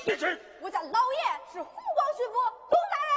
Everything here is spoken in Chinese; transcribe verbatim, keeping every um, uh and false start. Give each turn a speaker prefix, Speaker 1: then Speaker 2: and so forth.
Speaker 1: 别吃！
Speaker 2: 我家老爷是湖广巡抚。